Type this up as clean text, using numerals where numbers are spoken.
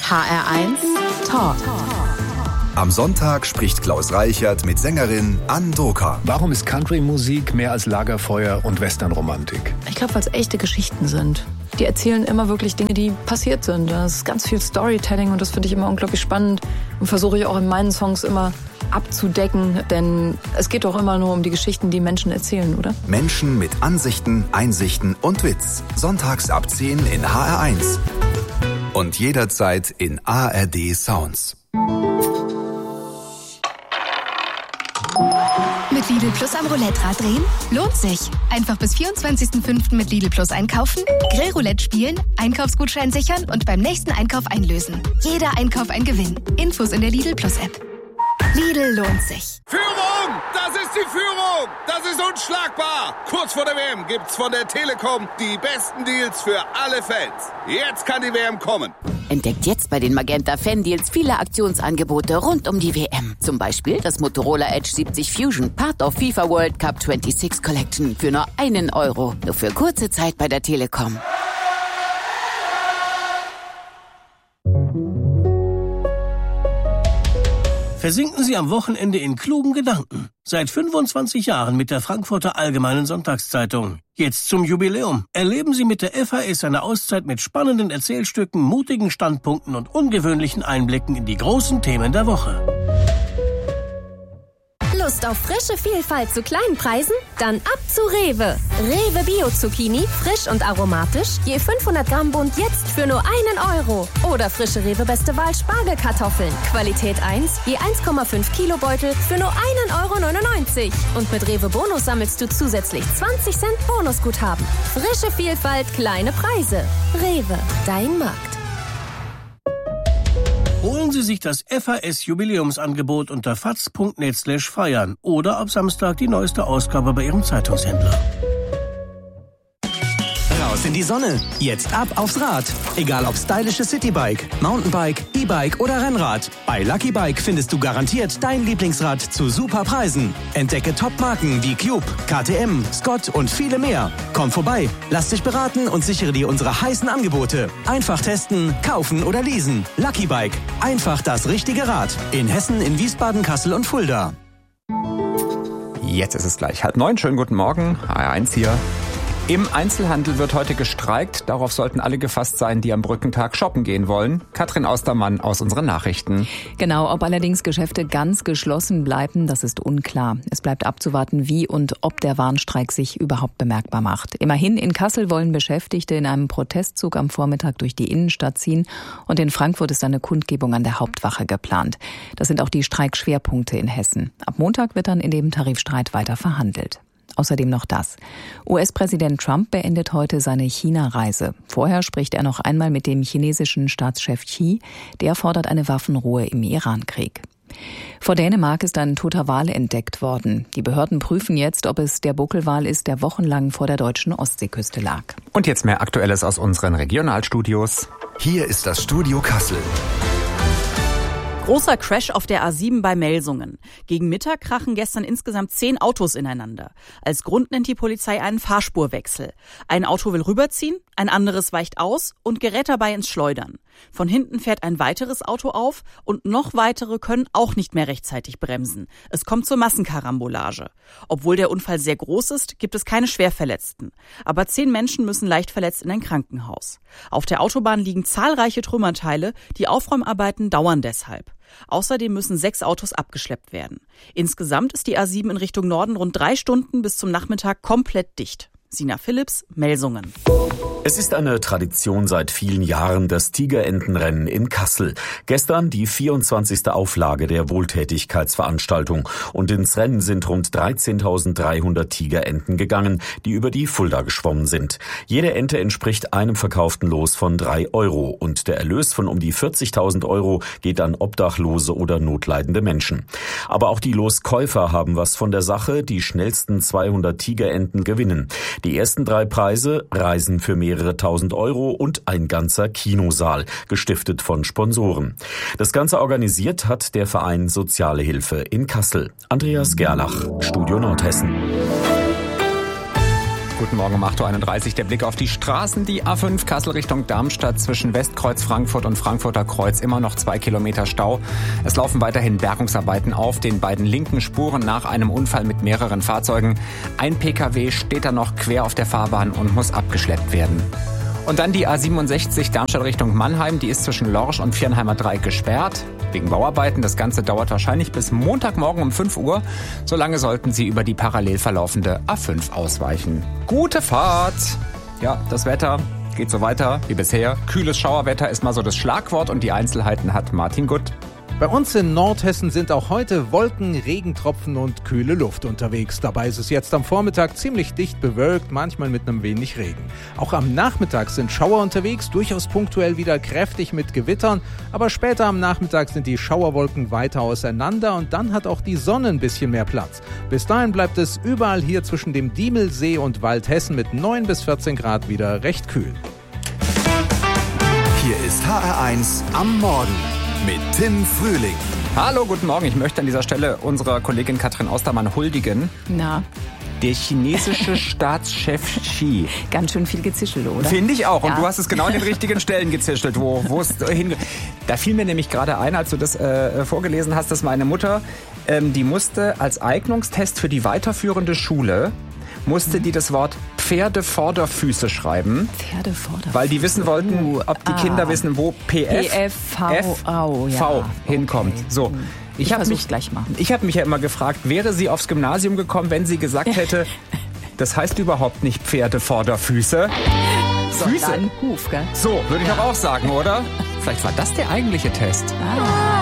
HR1 Talk. Am Sonntag spricht Klaus Reichert mit Sängerin Ann Doka. Warum ist Country-Musik mehr als Lagerfeuer und Westernromantik? Ich glaube, weil es echte Geschichten sind. Die erzählen immer wirklich Dinge, die passiert sind. Das ist ganz viel Storytelling und das finde ich immer unglaublich spannend und versuche ich auch in meinen Songs immer abzudecken, denn es geht doch immer nur um die Geschichten, die Menschen erzählen, oder? Menschen mit Ansichten, Einsichten und Witz. Sonntags ab 10 in HR1. Und jederzeit in ARD Sounds. Mit Lidl Plus am Roulette-Rad drehen? Lohnt sich. Einfach bis 24.05. mit Lidl Plus einkaufen, Grillroulette spielen, Einkaufsgutschein sichern und beim nächsten Einkauf einlösen. Jeder Einkauf ein Gewinn. Infos in der Lidl Plus App. Lidl lohnt sich. Führung! Das ist die Führung! Das ist unschlagbar! Kurz vor der WM gibt's von der Telekom die besten Deals für alle Fans. Jetzt kann die WM kommen. Entdeckt jetzt bei den Magenta Fan-Deals viele Aktionsangebote rund um die WM. Zum Beispiel das Motorola Edge 70 Fusion, Part of FIFA World Cup 26 Collection für nur €1. Nur für kurze Zeit bei der Telekom. Versinken Sie am Wochenende in klugen Gedanken. Seit 25 Jahren mit der Frankfurter Allgemeinen Sonntagszeitung. Jetzt zum Jubiläum. Erleben Sie mit der FAS eine Auszeit mit spannenden Erzählstücken, mutigen Standpunkten und ungewöhnlichen Einblicken in die großen Themen der Woche. Lust auf frische Vielfalt zu kleinen Preisen? Dann ab zu Rewe. Rewe Bio-Zucchini, frisch und aromatisch, je 500 Gramm Bund jetzt für nur €1. Oder frische Rewe Beste Wahl Spargelkartoffeln. Qualität 1, je 1,5 Kilo Beutel für nur €1,99. Und mit Rewe Bonus sammelst du zusätzlich 20 Cent Bonusguthaben. Frische Vielfalt, kleine Preise. Rewe, dein Markt. Holen Sie sich das FAS-Jubiläumsangebot unter faz.net/feiern oder ab Samstag die neueste Ausgabe bei Ihrem Zeitungshändler. Raus in die Sonne. Jetzt ab aufs Rad. Egal ob stylisches Citybike, Mountainbike, E-Bike oder Rennrad. Bei Lucky Bike findest du garantiert dein Lieblingsrad zu super Preisen. Entdecke Top-Marken wie Cube, KTM, Scott und viele mehr. Komm vorbei, lass dich beraten und sichere dir unsere heißen Angebote. Einfach testen, kaufen oder leasen. Lucky Bike. Einfach das richtige Rad. In Hessen, in Wiesbaden, Kassel und Fulda. Jetzt ist es gleich 8:30. Schönen guten Morgen. HR1 hier. Im Einzelhandel wird heute gestreikt. Darauf sollten alle gefasst sein, die am Brückentag shoppen gehen wollen. Katrin Austermann aus unseren Nachrichten. Genau, ob allerdings Geschäfte ganz geschlossen bleiben, das ist unklar. Es bleibt abzuwarten, wie und ob der Warnstreik sich überhaupt bemerkbar macht. Immerhin, in Kassel wollen Beschäftigte in einem Protestzug am Vormittag durch die Innenstadt ziehen. Und in Frankfurt ist eine Kundgebung an der Hauptwache geplant. Das sind auch die Streikschwerpunkte in Hessen. Ab Montag wird dann in dem Tarifstreit weiter verhandelt. Außerdem noch das. US-Präsident Trump beendet heute seine China-Reise. Vorher spricht er noch einmal mit dem chinesischen Staatschef Xi. Der fordert eine Waffenruhe im Iran-Krieg. Vor Dänemark ist ein toter Wal entdeckt worden. Die Behörden prüfen jetzt, ob es der Buckelwal ist, der wochenlang vor der deutschen Ostseeküste lag. Und jetzt mehr Aktuelles aus unseren Regionalstudios. Hier ist das Studio Kassel. Großer Crash auf der A7 bei Melsungen. Gegen Mittag krachen gestern insgesamt 10 Autos ineinander. Als Grund nennt die Polizei einen Fahrspurwechsel. Ein Auto will rüberziehen, ein anderes weicht aus und gerät dabei ins Schleudern. Von hinten fährt ein weiteres Auto auf und noch weitere können auch nicht mehr rechtzeitig bremsen. Es kommt zur Massenkarambolage. Obwohl der Unfall sehr groß ist, gibt es keine Schwerverletzten. Aber 10 Menschen müssen leicht verletzt in ein Krankenhaus. Auf der Autobahn liegen zahlreiche Trümmerteile, die Aufräumarbeiten dauern deshalb. Außerdem müssen 6 Autos abgeschleppt werden. Insgesamt ist die A7 in Richtung Norden rund 3 Stunden bis zum Nachmittag komplett dicht. Sina Philipps, Melsungen. Es ist eine Tradition seit vielen Jahren, das Tigerentenrennen in Kassel. Gestern die 24. Auflage der Wohltätigkeitsveranstaltung. Und ins Rennen sind rund 13.300 Tigerenten gegangen, die über die Fulda geschwommen sind. Jede Ente entspricht einem verkauften Los von €3. Und der Erlös von um die 40.000 € geht an Obdachlose oder notleidende Menschen. Aber auch die Loskäufer haben was von der Sache. Die schnellsten 200 Tigerenten gewinnen. Die ersten 3 Preise: Reisen für mehrere tausend € und ein ganzer Kinosaal, gestiftet von Sponsoren. Das Ganze organisiert hat der Verein Soziale Hilfe in Kassel. Andreas Gerlach, Studio Nordhessen. Guten Morgen um 8.31 Uhr. Der Blick auf die Straßen. Die A5 Kassel Richtung Darmstadt zwischen Westkreuz Frankfurt und Frankfurter Kreuz. Immer noch 2 Kilometer Stau. Es laufen weiterhin Bergungsarbeiten auf den beiden linken Spuren nach einem Unfall mit mehreren Fahrzeugen. Ein Pkw steht da noch quer auf der Fahrbahn und muss abgeschleppt werden. Und dann die A67 Darmstadt Richtung Mannheim. Die ist zwischen Lorsch und Viernheimer Dreieck gesperrt. Wegen Bauarbeiten. Das Ganze dauert wahrscheinlich bis Montagmorgen um 5 Uhr. Solange sollten Sie über die parallel verlaufende A5 ausweichen. Gute Fahrt! Ja, das Wetter geht so weiter wie bisher. Kühles Schauerwetter ist mal so das Schlagwort und die Einzelheiten hat Martin Gutt. Bei uns in Nordhessen sind auch heute Wolken, Regentropfen und kühle Luft unterwegs. Dabei ist es jetzt am Vormittag ziemlich dicht bewölkt, manchmal mit einem wenig Regen. Auch am Nachmittag sind Schauer unterwegs, durchaus punktuell wieder kräftig mit Gewittern. Aber später am Nachmittag sind die Schauerwolken weiter auseinander und dann hat auch die Sonne ein bisschen mehr Platz. Bis dahin bleibt es überall hier zwischen dem Diemelsee und Waldhessen mit 9 bis 14 Grad wieder recht kühl. Hier ist HR1 am Morgen mit Tim Frühling. Hallo, guten Morgen. Ich möchte an dieser Stelle unserer Kollegin Katrin Ostermann huldigen. Na? Der chinesische Staatschef Xi. Ganz schön viel gezischelt, oder? Finde ich auch. Und ja. du hast es genau an den richtigen Stellen gezischelt, wo es hin. Da fiel mir nämlich gerade ein, als du das vorgelesen hast, dass meine Mutter, die musste als Eignungstest für die weiterführende Schule, musste die das Wort Pferdevorderfüße schreiben. Pferdevorderfüße. Weil die wissen wollten, ob die Kinder wissen, wo V hinkommt. Okay. So. Ich habe mich ja immer gefragt, wäre sie aufs Gymnasium gekommen, wenn sie gesagt hätte, das heißt überhaupt nicht Pferdevorderfüße. Füße. Huf, gell? So, würde ich doch auch sagen, oder? Vielleicht war das der eigentliche Test.